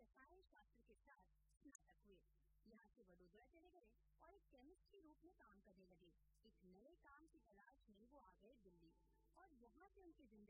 रसायन शास्त्र के साथ स्नातक हुए। यहाँ से वडोदरा चले गए और एक केमिस्ट के रूप में काम करने लगे। एक नए काम की तलाश में वो आ गए दिल्ली और यहाँ से उनकी जिंदगी